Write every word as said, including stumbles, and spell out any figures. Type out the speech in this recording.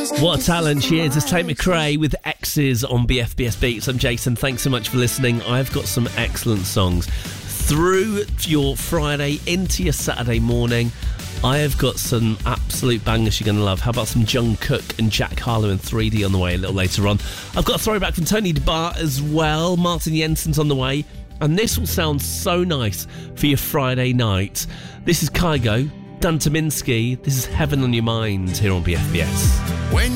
What a talent she is. It's Tate McRae with X's on B F B S Beats. I'm Jason. Thanks so much for listening. I've got some excellent songs. Through your Friday into your Saturday morning, I have got some absolute bangers you're going to love. How about some Jungkook and Jack Harlow in three D on the way a little later on? I've got a throwback from Tony DeBar as well. Martin Jensen's on the way. And this will sound so nice for your Friday night. This is Kygo, Dan Tominski. This is Heaven on Your Mind here on B F B S. When